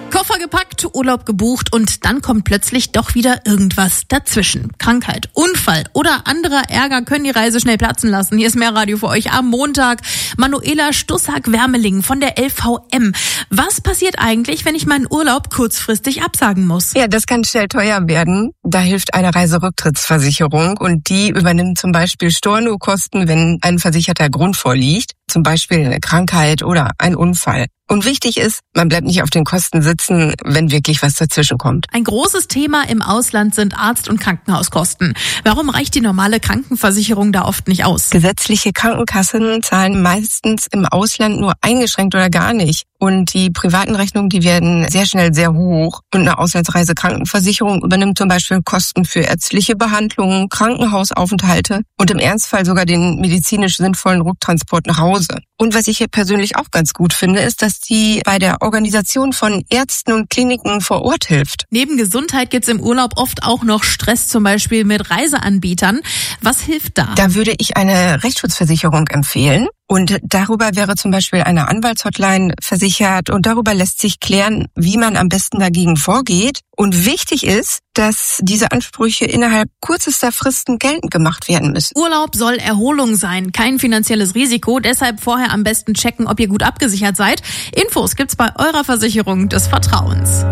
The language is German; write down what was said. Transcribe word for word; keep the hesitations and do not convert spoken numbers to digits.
Koffer gepackt, Urlaub gebucht und dann kommt plötzlich doch wieder irgendwas dazwischen. Krankheit, Unfall oder anderer Ärger können die Reise schnell platzen lassen. Hier ist Mehrradio für euch am Montag. Manuela Stussack-Wermeling von der L V M. Was passiert eigentlich, wenn ich meinen Urlaub kurzfristig absagen muss? Ja, das kann schnell teuer werden. Da hilft eine Reiserücktrittsversicherung und die übernimmt zum Beispiel Stornokosten, wenn ein versicherter Grund vorliegt. Zum Beispiel eine Krankheit oder ein Unfall. Und wichtig ist, man bleibt nicht auf den Kosten sitzen, wenn wirklich was dazwischen kommt. Ein großes Thema im Ausland sind Arzt- und Krankenhauskosten. Warum reicht die normale Krankenversicherung da oft nicht aus? Gesetzliche Krankenkassen zahlen meistens im Ausland nur eingeschränkt oder gar nicht. Und die privaten Rechnungen, die werden sehr schnell sehr hoch. Und eine Auslandsreisekrankenversicherung übernimmt zum Beispiel Kosten für ärztliche Behandlungen, Krankenhausaufenthalte und im Ernstfall sogar den medizinisch sinnvollen Rücktransport nach Hause. Und was ich hier persönlich auch ganz gut finde, ist, dass die bei der Organisation von Ärzten und Kliniken vor Ort hilft. Neben Gesundheit gibt's im Urlaub oft auch noch Stress, zum Beispiel mit Reiseanbietern. Was hilft da? Da würde ich eine Rechtsschutzversicherung empfehlen. Und darüber wäre zum Beispiel eine Anwaltshotline versichert und darüber lässt sich klären, wie man am besten dagegen vorgeht. Und wichtig ist, dass diese Ansprüche innerhalb kürzester Fristen geltend gemacht werden müssen. Urlaub soll Erholung sein, kein finanzielles Risiko. Deshalb vorher am besten checken, ob ihr gut abgesichert seid. Infos gibt's bei eurer Versicherung des Vertrauens.